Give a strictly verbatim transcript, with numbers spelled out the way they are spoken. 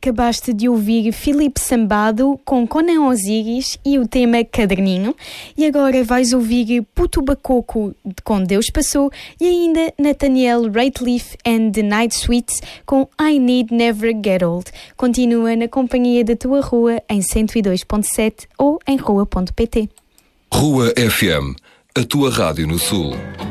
acabaste de ouvir Filipe Sambado com Conan Osiris e o tema Caderninho. E agora vais ouvir Puto Bacoco com Deus Passou e ainda Nathaniel Rateliff and the Night Sweets com I Need Never Get Old. Continua na companhia da tua rua em cento e dois ponto sete ou em rua ponto pt. Rua F M, a tua rádio no Sul.